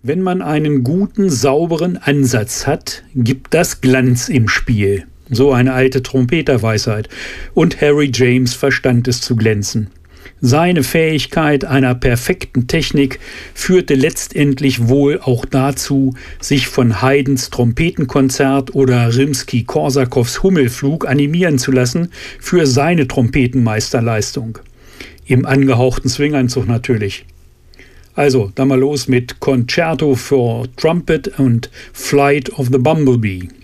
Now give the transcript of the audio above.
Wenn man einen guten, sauberen Ansatz hat, gibt das Glanz im Spiel. So eine alte Trompeterweisheit. Und Harry James verstand es zu glänzen. Seine Fähigkeit einer perfekten Technik führte letztendlich wohl auch dazu, sich von Haydns Trompetenkonzert oder Rimski-Korsakows Hummelflug animieren zu lassen für seine Trompetenmeisterleistung. Im angehauchten Swinganzug natürlich. Also, dann mal los mit Concerto for Trumpet und Flight of the Bumblebee.